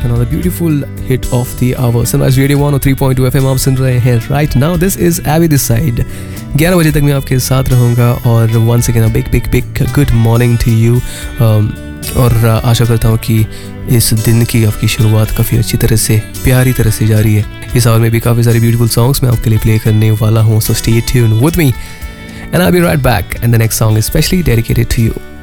another beautiful hit of the hour. Sunrise Radio 103.2 FM आप सुन रहे हैं right now. This is Abby this side. 11 बजे तक मैं आपके साथ रहूँगा और once again a big good morning to you. और आशा करता हूँ कि इस दिन की आपकी शुरुआत काफ़ी अच्छी तरह से, प्यारी तरह से जारी है. इस आवर में भी काफ़ी सारी ब्यूटीफुल सॉन्ग्स मैं आपके लिए प्ले करने वाला हूँ. So stay tuned with me and I'll be right back and the next song is specially dedicated to you.